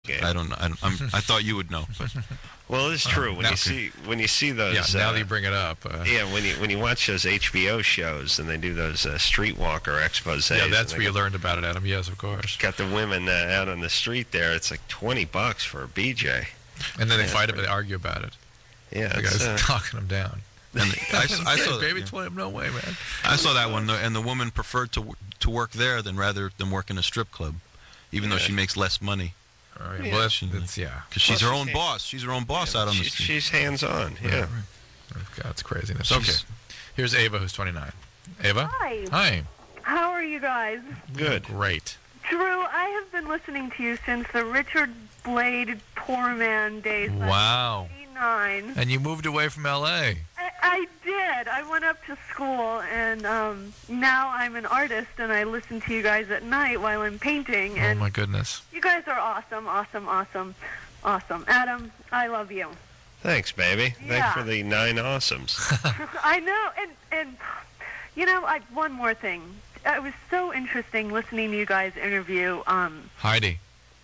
game. I don't know. I thought you would know. But. Well, it's true when you see those. Yeah, now that you bring it up. When you watch those HBO shows and they do those Streetwalker exposes. Yeah, that's where you learned about it, Adam. Yes, of course. Got the women out on the street there. It's like $20 for a BJ. And then they fight about it, argue about it. Yeah, the guy's knocking them down. And I saw baby, yeah. 20, no way, man. I saw that one, and the woman preferred to work there rather than work in a strip club, even though she makes less money. Oh, yeah. Well, that's because she's her own boss. She's her own boss out on the street. She's hands-on. Yeah. That's craziness. Okay. Here's Ava, who's 29. Ava? Hi. How are you guys? Good. Great. Drew, I have been listening to you since the Richard Blade Poor Man days. Wow. 89. And you moved away from L.A. I did. I went up to school, and now I'm an artist, and I listen to you guys at night while I'm painting. And oh, my goodness. You guys are awesome, awesome, awesome, awesome. Adam, I love you. Thanks, baby. Yeah. Thanks for the 9 awesomes. I know, and you know, one more thing. It was so interesting listening to you guys interview Heidi.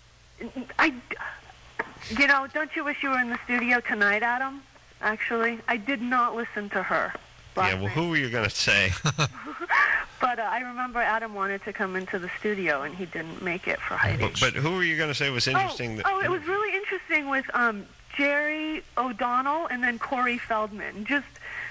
Don't you wish you were in the studio tonight, Adam? Actually, I did not listen to her. Yeah, well, who were you going to say? But I remember Adam wanted to come into the studio, and he didn't make it for Heidi. But who were you going to say was interesting? It was really interesting with Jerry O'Donnell and then Corey Feldman. Just...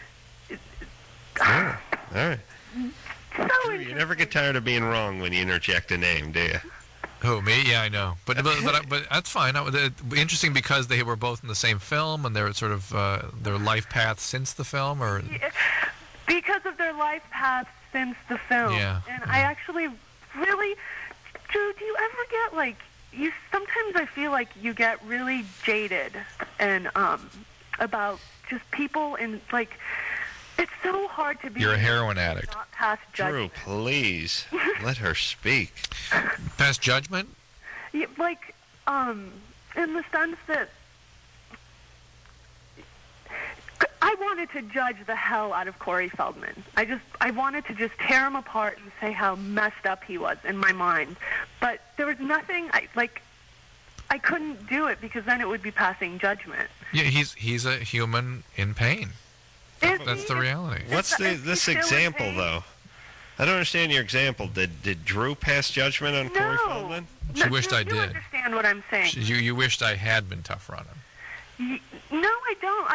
all right. So you never get tired of being wrong when you interject a name, do you? Who, me? Yeah, I know. But that's fine. Interesting because they were both in the same film, and they're sort of their life paths since the film, or because of their life paths since the film. Yeah. And I actually really, Drew, do you ever get like you? Sometimes I feel like you get really jaded and about just people and like. It's so hard to be... You're a heroin addict. Not past judgment. Drew, please. Let her speak. Past judgment? Yeah, like, in the sense that... I wanted to judge the hell out of Corey Feldman. I wanted to just tear him apart and say how messed up he was in my mind. But there was nothing... I couldn't do it because then it would be passing judgment. Yeah, he's a human in pain. That's the reality. What's this example, though? I don't understand your example. Did Drew pass judgment on Corey Feldman? She wished I did. You understand what I'm saying. You wished I had been tougher on him. No, I don't.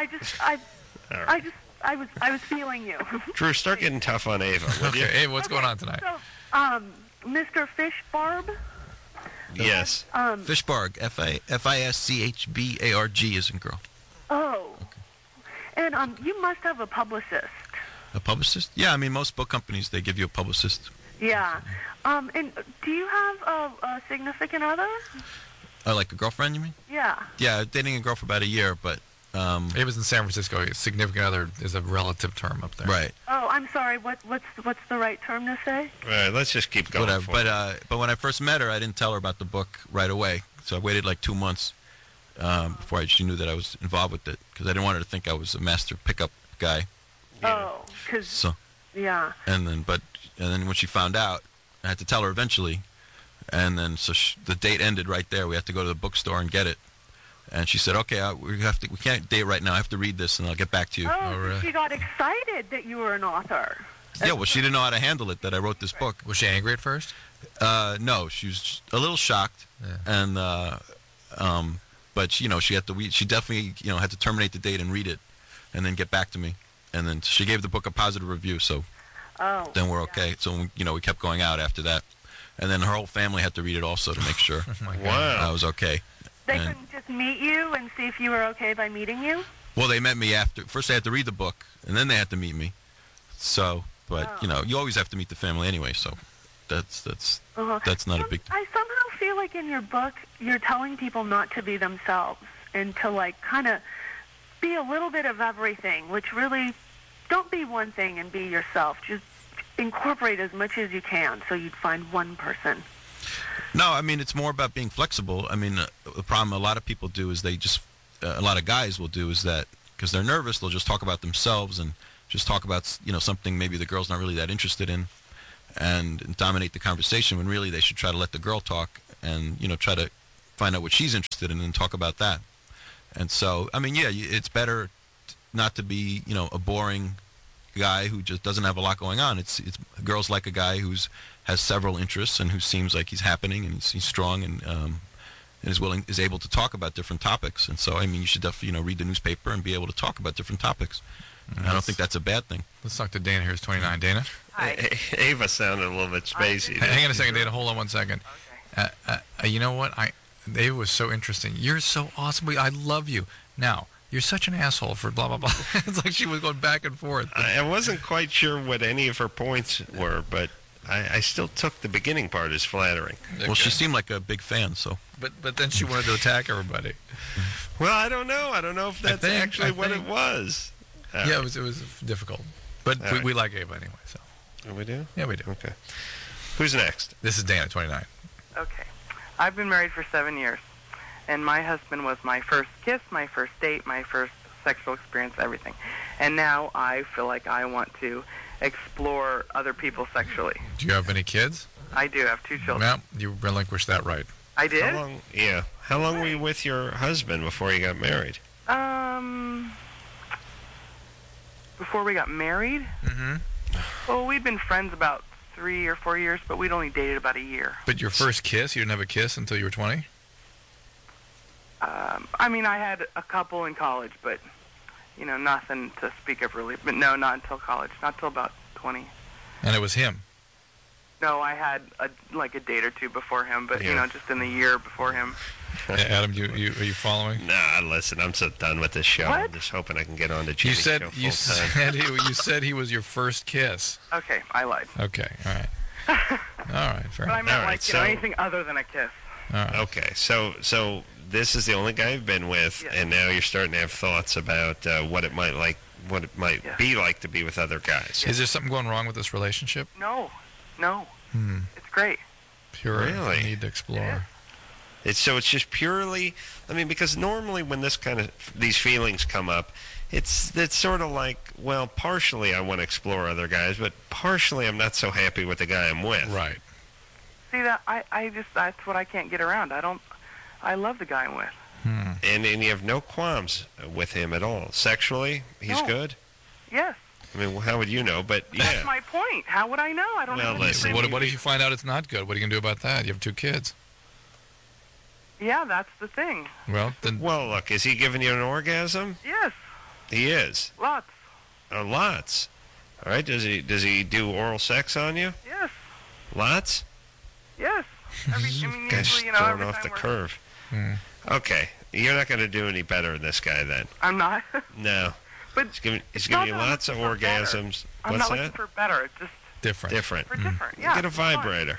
I was feeling you. Drew, start getting tough on Ava, will you? Hey, what's going on tonight? So, Mr. Fishbarb? Yes. Fishbarg, F-I-S-C-H-B-A-R-G isn't girl. Oh. Okay. And you must have a publicist. A publicist? Yeah, I mean, most book companies, they give you a publicist. Yeah. And do you have a significant other? Like a girlfriend, you mean? Yeah. Yeah, dating a girl for about a year, but... It was in San Francisco. Significant other is a relative term up there. Right. Oh, I'm sorry. What's the right term to say? All right, let's just keep going. Whatever. But when I first met her, I didn't tell her about the book right away. So I waited like 2 months before she knew that I was involved with it, because I didn't want her to think I was a master pickup guy. Oh, because yeah. And then when she found out, I had to tell her eventually, and then the date ended right there. We had to go to the bookstore and get it, and she said, "Okay, we can't date right now. I have to read this, and I'll get back to you." Oh, really? She got excited that you were an author. Yeah, well, she didn't know how to handle it that I wrote this book. Was she angry at first? No, she was a little shocked, and but she had to. She definitely had to terminate the date and read it, and then get back to me. And then she gave the book a positive review, so then we're okay. Yeah. So we kept going out after that, and then her whole family had to read it also to make sure I was okay. They couldn't just meet you and see if you were okay by meeting you? Well, they met me after. First, they had to read the book, and then they had to meet me. So, but you always have to meet the family anyway. So that's not a big. I somehow feel like in your book you're telling people not to be themselves and to like kind of be a little bit of everything, which really don't be one thing and be yourself. Just incorporate as much as you can so you'd find one person. No, I mean, it's more about being flexible. I mean, the problem a lot of people do is a lot of guys will do is that because they're nervous, they'll just talk about themselves and just talk about, something maybe the girl's not really that interested in and dominate the conversation when really they should try to let the girl talk and, try to find out what she's interested in and talk about that. And so, I mean, yeah, it's better not to be, a boring guy who just doesn't have a lot going on. It's girls like a guy who's has several interests and who seems like he's happening and he's strong and is able to talk about different topics. And so, I mean, you should definitely, read the newspaper and be able to talk about different topics. I don't think that's a bad thing. Let's talk to Dana. Here's 29. Dana? Hi. Ava sounded a little bit spacey. Hang on a second, Dana. Hold on 1 second. Okay. You know what? Ava was so interesting. You're so awesome. I love you. Now, you're such an asshole for blah, blah, blah. It's like she was going back and forth. I wasn't quite sure what any of her points were, but I still took the beginning part as flattering. Well, she seemed like a big fan, so. But then she wanted to attack everybody. Well, I don't know. I don't know if that's actually what it was. Yeah, it was difficult. But we like Ava anyway, so. Oh, we do? Yeah, we do. Okay. Who's next? This is Dana, 29. Okay. I've been married for 7 years, and my husband was my first kiss, my first date, my first sexual experience, everything. And now I feel like I want to explore other people sexually. Do you have any kids? I do have 2 children. Well, you relinquished that right. I did? How long were you with your husband before you got married? Before we got married? Mm-hmm. Well, we'd been friends about 3 or 4 years, but we'd only dated about a year. But your first kiss, you didn't have a kiss until you were 20? I mean, I had a couple in college, but, nothing to speak of really. But no, not until college. Not till about 20. And it was him? No, I had a date or two before him, but, just in the year before him. Adam, are you following? Nah, listen, I'm so done with this show. What? I'm just hoping I can get on to Jimmy's You show said full-time. you said he was your first kiss. Okay, I lied. Okay, all right. All right, fair But I enough. meant, All right, anything other than a kiss. All right. Okay, so this is the only guy you've been with, Yes. and now you're starting to have thoughts about what it might Yes. be like to be with other guys. Is there something going wrong with this relationship? No. It's great. Pure. Really? We need to explore. It's just purely, because normally when these feelings come up, it's sort of like, well, partially I want to explore other guys, but partially I'm not so happy with the guy I'm with. Right. See, that that's what I can't get around. I love the guy I'm with. And you have no qualms with him at all. Sexually, he's No. good? Yes. How would you know? But yeah. That's my point. How would I know? I don't Well, know. listen. What if you find out it's not good? What are you going to do about that? You have 2 kids. Yeah, that's the thing. Well, then Well, look, is he giving you an orgasm? Yes, He is. lots. Lots. All right. Does he do oral sex on you? Yes, Lots? yes. Guys Usually, thrown every off time the we're- curve. Hmm. Okay. You're not going to do any better than this guy then. I'm not. No. But He's giving not you that I'm lots of looking for better. orgasms. I'm What's not that? looking for better. It's just different. Different. for different. Yeah. Get a it's fine. vibrator.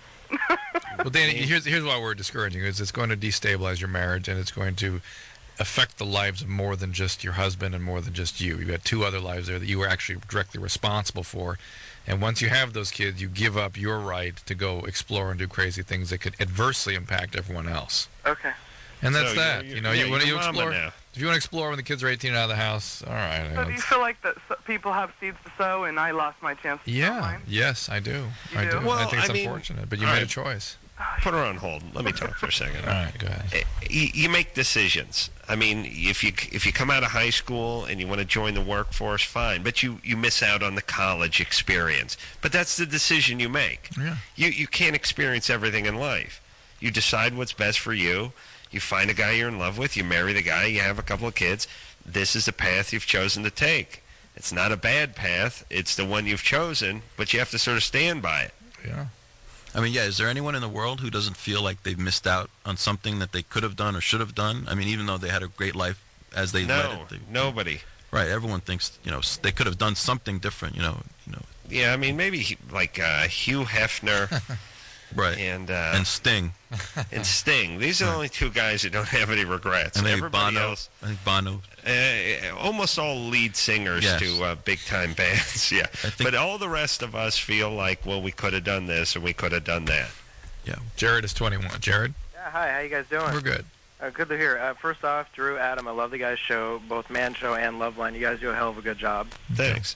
Well, Danny, here's why we're discouraging you. Is it's going to destabilize your marriage, and it's going to affect the lives of more than just your husband and more than just you. You've got 2 other lives there that you are actually directly responsible for. And once you have those kids, you give up your right to go explore and do crazy things that could adversely impact everyone else. Okay. And that's So that. you're- You you're want to mama explore. now. If you want to explore when the kids are 18 and out of the house, all right. So do you feel like that people have seeds to sow, and I lost my chance to sow Yeah. mine? Yes, I do. You I do? do. Well, I think it's I mean, unfortunate, but you all made a right. choice. Put her on hold. Let me talk for a second. All right, go ahead. You make decisions. If you come out of high school and you want to join the workforce, fine. But you miss out on the college experience. But that's the decision you make. Yeah. You can't experience everything in life. You decide what's best for you. You find a guy you're in love with. You marry the guy. You have a couple of kids. This is the path you've chosen to take. It's not a bad path. It's the one you've chosen, but you have to sort of stand by it. Yeah. I mean, yeah, is there anyone in the world who doesn't feel like they've missed out on something that they could have done or should have done? I mean, even though they had a great life as they led No, it. nobody. Right, everyone thinks, they could have done something different, Yeah, I mean, maybe Hugh Hefner Right. and Sting. and Sting. These are the only 2 guys who don't have any regrets. And maybe Everybody Bono. else, I think Bono. almost all lead singers Yes. to big-time bands. Yeah, think- but all the rest of us feel like, well, we could have done this or we could have done that. Yeah. Jared is 21. Jared? Yeah, hi, how you guys doing? We're good. Good to hear. First off, Drew, Adam, I love the guys' show, both Man Show and Loveline. You guys do a hell of a good job. Thanks.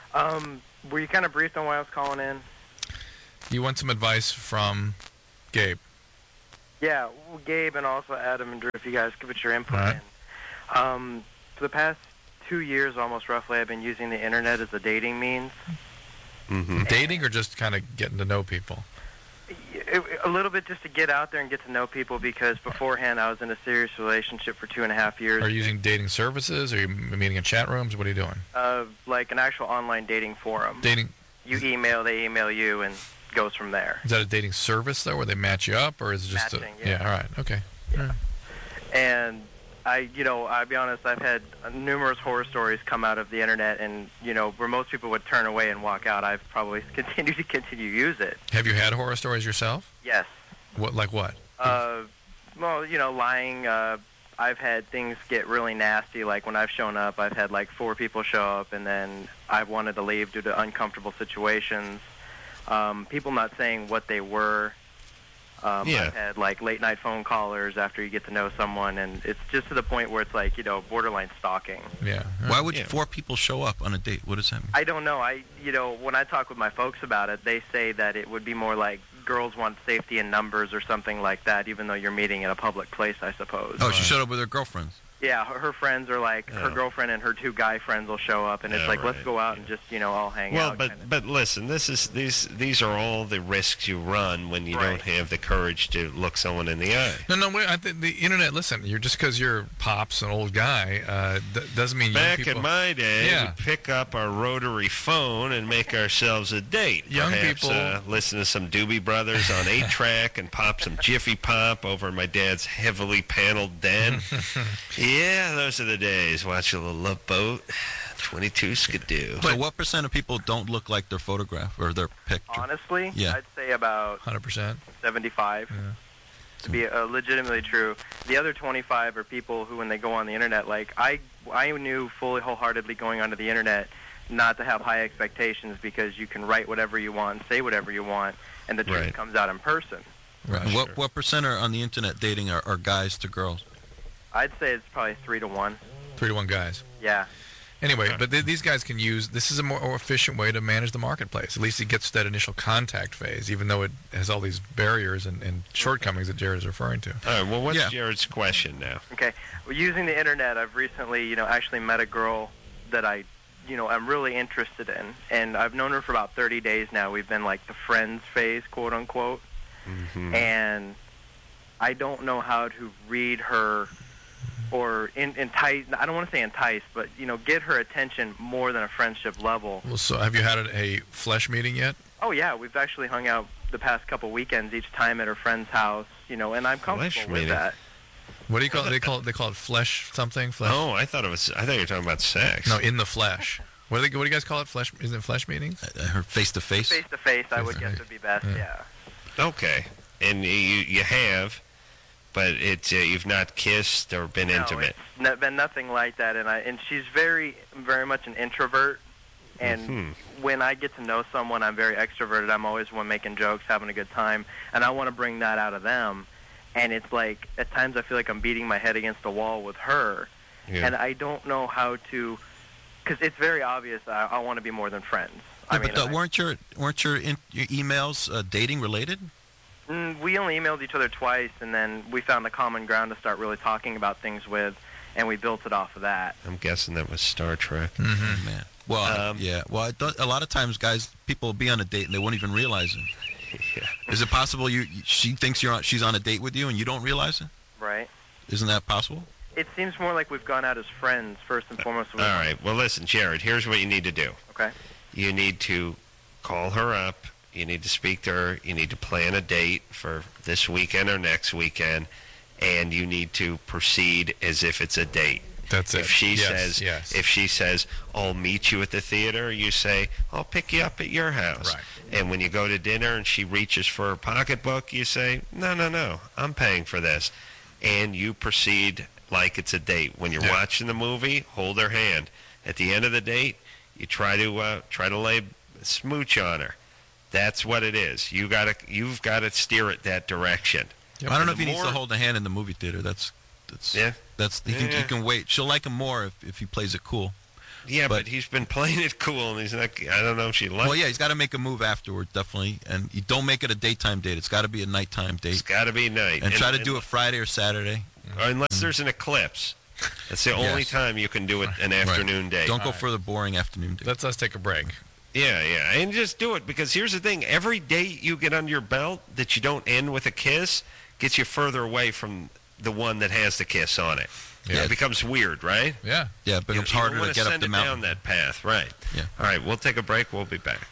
Were you kind of briefed on why I was calling in? You want some advice from Gabe? Yeah, well, Gabe and also Adam and Drew, if you guys could put your input All right. in. For the past 2 years, almost roughly, I've been using the internet as a dating means. Mm-hmm. Dating or just kind of getting to know people? A little bit just to get out there and get to know people, because beforehand I was in a serious relationship for 2.5 years. Are you using dating services? Are you meeting in chat rooms? What are you doing? Like an actual online dating forum. Dating. You email, they email you, and goes from there. Is that a dating service though, where they match you up, or is it just Matching, yeah? All right. Okay. Yeah. And I'll be honest, I've had numerous horror stories come out of the internet, and, where most people would turn away and walk out, I've probably continued to use it. Have you had horror stories yourself? Yes. What? Like what? Well, lying. I've had things get really nasty. Like when I've shown up, I've had like 4 people show up, and then I've wanted to leave due to uncomfortable situations. People not saying what they were. I've had like late night phone callers after you get to know someone, and it's just to the point where it's like, borderline stalking. Yeah. Why would 4 people show up on a date? What does that mean? I don't know. When I talk with my folks about it, they say that it would be more like girls want safety in numbers or something like that, even though you're meeting in a public place, I suppose. Oh, she showed up with her girlfriends. Yeah, her friends are like, her girlfriend and her 2 guy friends will show up, and it's like, let's go out and just, all hang out. Well, but listen, these are all the risks you run when you don't have the courage to look someone in the eye. No, wait, I think the internet. Listen, you're just because you're pops, an old guy, doesn't mean Back young people. in my day, Yeah. we'd pick up our rotary phone and make ourselves a date. Young Perhaps, people- listen to some Doobie Brothers on 8-track and pop some Jiffy Pop over my dad's heavily paneled den. Yeah, those are the days. Watch a little Love Boat, 22 Skidoo. So what % of people don't look like their photograph or their picture? Honestly, Yeah. I'd say about 100%. 75 to be legitimately true. The other 25 are people who, when they go on the internet, like I knew fully wholeheartedly going onto the internet not to have high expectations, because you can write whatever you want, say whatever you want, and the truth comes out in person. Right. What % are on the internet dating are guys to girls? I'd say it's probably 3 to 1. 3 to 1 guys. Yeah. Anyway, but these guys can use. This is a more efficient way to manage the marketplace. At least it gets to that initial contact phase, even though it has all these barriers and shortcomings that Jared is referring to. All right, well, what's Jared's question now? Okay. Well, using the internet, I've recently, actually met a girl that I'm really interested in, and I've known her for about 30 days now. We've been like the friends phase, quote unquote, and I don't know how to read her or entice. I don't want to say entice, but get her attention more than a friendship level. Well, so have you had a flesh meeting yet? Oh yeah, we've actually hung out the past couple weekends, each time at her friend's house, and I'm comfortable with that. What do you call it? They call it flesh something. Flesh. Oh, I thought you were talking about sex. No, in the flesh. What do you guys call it? Flesh? Isn't it flesh meetings? Her face to face. Face to face, I would guess would be best. Yeah. Okay, and you have, but it's you've not kissed or been intimate. It's been nothing like that, and she's very, very much an introvert. And when I get to know someone, I'm very extroverted. I'm always one making jokes, having a good time, and I want to bring that out of them. And it's like, at times I feel like I'm beating my head against a wall with her, and I don't know how to, because it's very obvious I want to be more than friends. Yeah, but weren't your emails dating related? We only emailed each other twice, and then we found the common ground to start really talking about things with, and we built it off of that. I'm guessing that was Star Trek. Mm-hmm. Man. Well, yeah. Well, a lot of times, guys, people will be on a date and they won't even realize it. Yeah. Is it possible she thinks she's on a date with you and you don't realize it? Right. Isn't that possible? It seems more like we've gone out as friends first and foremost. All right. Well, listen, Jared. Here's what you need to do. Okay. You need to call her up. You need to speak to her. You need to plan a date for this weekend or next weekend, and you need to proceed as if it's a date. That's it. If she Yes. if she says, "I'll meet you at the theater," you say, "I'll pick you up at your house." Right. And when you go to dinner and she reaches for her pocketbook, you say, "No, I'm paying for this," and you proceed like it's a date. When you're watching the movie, hold her hand. At the end of the date, you try to lay a smooch on her. That's what it is. You've got to steer it that direction. Yep. I don't know if he needs to hold the hand in the movie theater. You can wait. She'll like him more if he plays it cool. Yeah, but he's been playing it cool, and he's not. I don't know if she likes. Well, yeah, he's got to make a move afterward, definitely, and you don't make it a daytime date. It's got to be a nighttime date. It's got to be night, and try to do it Friday or Saturday, unless there's an eclipse. That's the only time you can do it an afternoon date. Don't go for the boring afternoon date. Let's take a break. Yeah, and just do it, because here's the thing: every date you get under your belt that you don't end with a kiss gets you further away from the one that has the kiss on it. Yeah, it becomes weird, right? Yeah. Yeah, but it's harder to get up the mountain. Down that path, right? Yeah. All right, we'll take a break. We'll be back.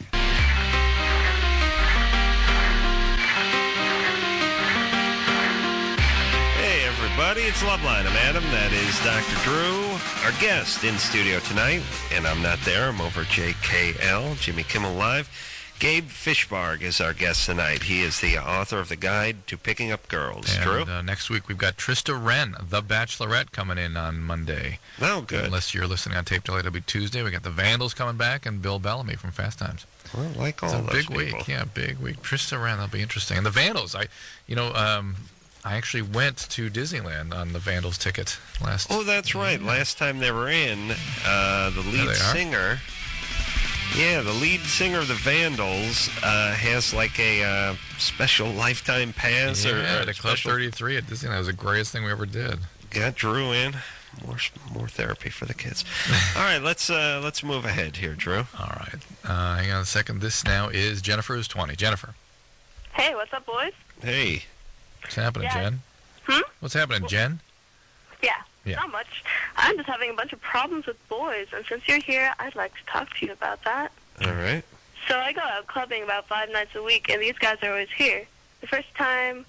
Hey, everybody, it's Loveline. I'm Adam. That is Dr. Drew, our guest in studio tonight, and I'm not there. I'm over at JKL, Jimmy Kimmel Live. Gabe Fishbarg is our guest tonight. He is the author of The Guide to Picking Up Girls. And, Drew? Next week we've got Trista Wren, The Bachelorette, coming in on Monday. Oh, good. Unless you're listening on tape delay, it'll be Tuesday. We got the Vandals coming back and Bill Bellamy from Fast Times. Well, like all it's a those big people. week. Yeah, big week. Trista Wren, that'll be interesting. And the Vandals, I actually went to Disneyland on the Vandals ticket last. Oh, that's right. Last time they were in, the lead singer. Yeah, the lead singer of the Vandals has like a special lifetime pass. Yeah, to Club 33 at Disneyland. That was the greatest thing we ever did. Got Drew in. More therapy for the kids. All right, let's move ahead here, Drew. All right. Hang on a second. This now is Jennifer who's 20. Jennifer. Hey, what's up, boys? Hey. What's happening, Jen? What's happening, Jen? Yeah, not much. I'm just having a bunch of problems with boys, and since you're here, I'd like to talk to you about that. All right. So I go out clubbing about 5 nights a week, and these guys are always here. The first time,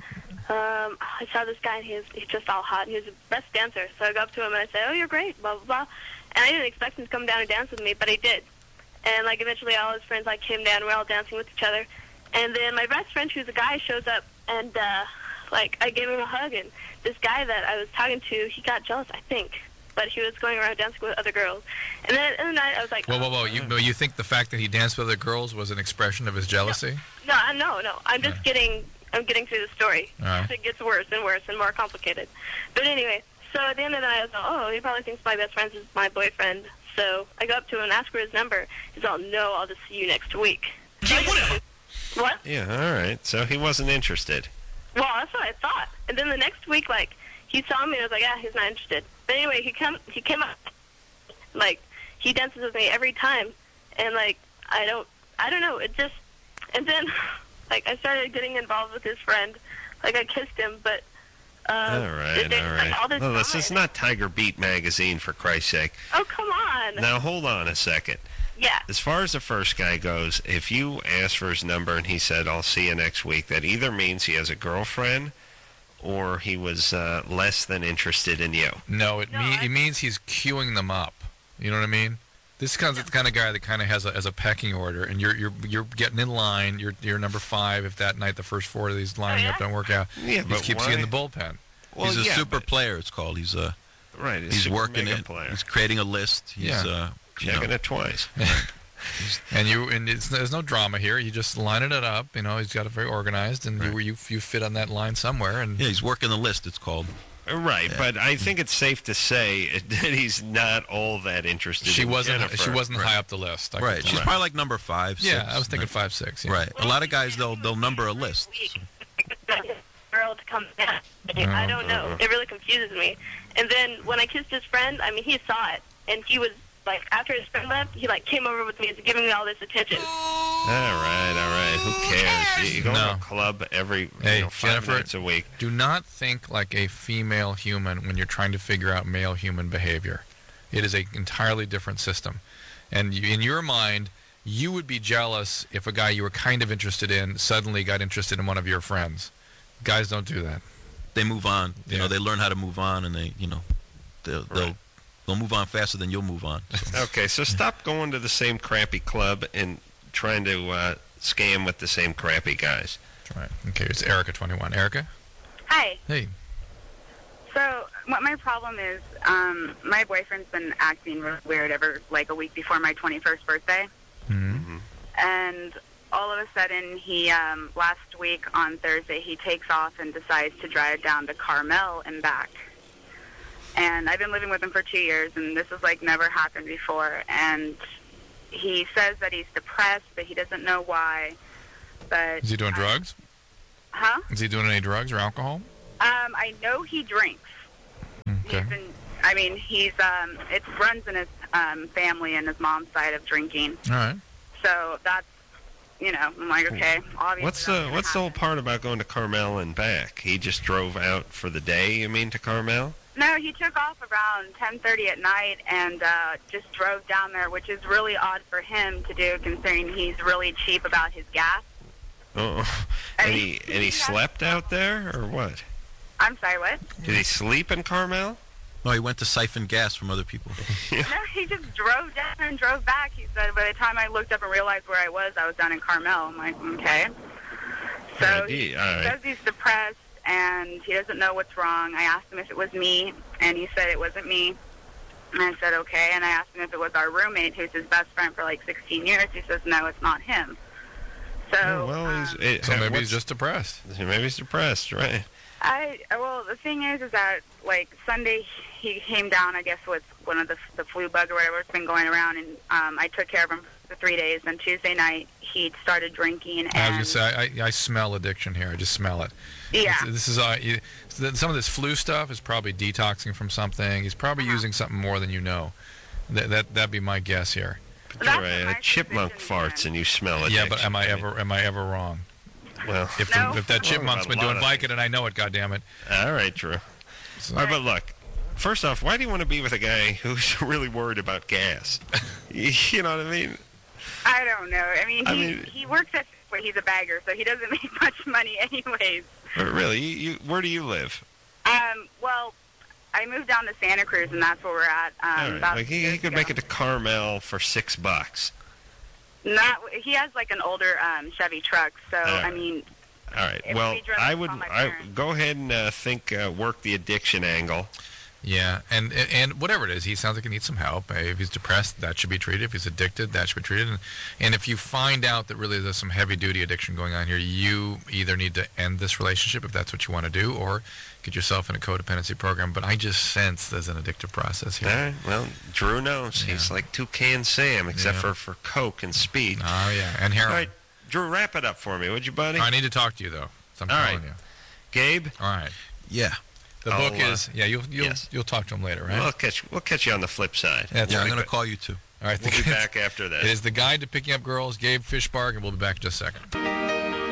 I saw this guy, and he's just all hot, and he was the best dancer. So I go up to him, and I say, oh, you're great, blah, blah, blah. And I didn't expect him to come down and dance with me, but he did. And, eventually all his friends, came down, and we're all dancing with each other. And then my best friend, who's a guy, shows up, and, I gave him a hug, and this guy that I was talking to, he got jealous, I think. But he was going around dancing with other girls. And then in the night, I was like... Whoa. You think the fact that he danced with other girls was an expression of his jealousy? No. I'm just getting through the story. Right. It gets worse and worse and more complicated. But anyway, so at the end of the night, I was like, he probably thinks my best friend is my boyfriend. So I go up to him and ask for his number. He's all, no, I'll just see you next week. What? Yeah, all right. So he wasn't interested. Well, that's what I thought. And then the next week, he saw me and I was like, he's not interested. But anyway, he came up, he dances with me every time. And, I don't know, it just, and then, I started getting involved with his friend. I kissed him, but, all right. All this is not Tiger Beat magazine, for Christ's sake. Oh, come on. Now, hold on a second. Yeah. As far as the first guy goes, if you asked for his number and he said, I'll see you next week, that either means he has a girlfriend or he was less than interested in you. No, it means he's queuing them up. You know what I mean? This is the kind of guy that kind of has a pecking order, and you're getting in line. You're number 5 if that night the first 4 of these lining up don't work out. Yeah, he but keeps you in the bullpen. Well, he's a super player, it's called. He's he's working it. Player. He's creating a list. He's checking it twice. And there's no drama here. You just lining it up. He's got it very organized, and you fit on that line somewhere. And he's working the list. It's called. Right, but I think it's safe to say that he's not all that interested. She in wasn't. Jennifer. She wasn't high up the list. Right. She's probably like number 5. 6. Yeah, I was thinking 5, 6. Yeah. Right. A lot of guys they'll number a list. Girl to come down. I don't know. It really confuses me. And then when I kissed his friend, he saw it, and he was after his friend left, he came over with me and giving me all this attention. All right. Who cares? You go to a club every 5 Jennifer, nights a week. Do not think like a female human when you're trying to figure out male human behavior. It is an entirely different system. And in your mind, you would be jealous if a guy you were kind of interested in suddenly got interested in one of your friends. Guys don't do that. They move on. You know, they learn how to move on, and they'll move on faster than you'll move on. So. Okay, so stop going to the same crappy club and trying to scam with the same crappy guys. Right. Okay, it's Erica, 21. Erica? Hi. Hey. So what my problem is, my boyfriend's been acting really weird ever a week before my 21st birthday. Mm-hmm. And all of a sudden, he, last week on Thursday, he takes off and decides to drive down to Carmel and back. And I've been living with him for 2 years, and this has, like, never happened before. And he says that he's depressed, but he doesn't know why. But Is he doing drugs? Huh? Is he doing any drugs or alcohol? I know he drinks. Okay. It runs in his family and his mom's side of drinking. All right. So that's, I'm like, okay, obviously. What's the whole part about going to Carmel and back? He just drove out for the day, you mean, to Carmel? No, he took off around 10:30 at night and just drove down there, which is really odd for him to do, considering he's really cheap about his gas. Oh, and he slept out there, or what? I'm sorry, what? Did he sleep in Carmel? No, he went to siphon gas from other people. No, he just drove down and drove back. He said, by the time I looked up and realized where I was down in Carmel. I'm like, okay. So he says he's depressed and he doesn't know what's wrong. I asked him if it was me, and he said it wasn't me. And I said, okay. And I asked him if it was our roommate, who's his best friend for like 16 years. He says, no, it's not him. So, so maybe he's just depressed. Maybe he's depressed, right? Well, the thing is that, like, Sunday he came down, I guess, with one of the flu bug or whatever. It's been going around, and I took care of him for 3 days. And Tuesday night he started drinking. And I was going to say, I smell addiction here. I just smell it. Yeah. This is some of this flu stuff is probably detoxing from something. He's probably using something more than you know. That'd be my guess here. But you're right. A chipmunk farts and you smell it. Yeah, but am I ever wrong? Well, if that chipmunk's been doing Vicodin, I know it. goddammit. All right, Drew. All right, but look. First off, why do you want to be with a guy who's really worried about gas? You know what I mean? I don't know. I mean, he works at, he's a bagger, so he doesn't make much money anyways. But really, where do you live? Well, I moved down to Santa Cruz, and that's where we're at. All right. Like he could make it to Carmel for $6. He has like an older Chevy truck, so right. I mean. All right. Well, I would go ahead and work the addiction angle. Yeah, and whatever it is, he sounds like he needs some help. If he's depressed, that should be treated. If he's addicted, that should be treated. And if you find out that really there's some heavy-duty addiction going on here, you either need to end this relationship if that's what you want to do, or get yourself in a codependency program. But I just sense there's an addictive process here. All right. Well, Drew knows. Yeah. He's like Toucan Sam, except for coke and speed. Oh, yeah, and heroin. All right, Drew, wrap it up for me, would you, buddy? I need to talk to you, though. So I'm calling you. Gabe? All right. Yeah. The book is, you'll talk to him later, right? We'll catch you on the flip side. I'm going to call you too. All right, we'll be back after that. It is The Guide to Picking Up Girls, Gabe Fishbark, and we'll be back in just a second.